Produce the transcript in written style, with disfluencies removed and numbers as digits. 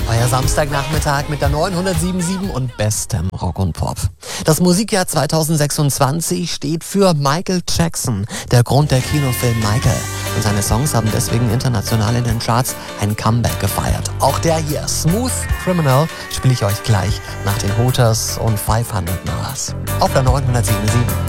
Euer Samstagnachmittag mit der 977 und bestem Rock und Pop. Das Musikjahr 2026 steht für Michael Jackson, der Grund der Kinofilm Michael. Und seine Songs haben deswegen international in den Charts ein Comeback gefeiert. Auch der hier, Smooth Criminal, spiele ich euch gleich nach den Hooters und 500 Miles. Auf der 977.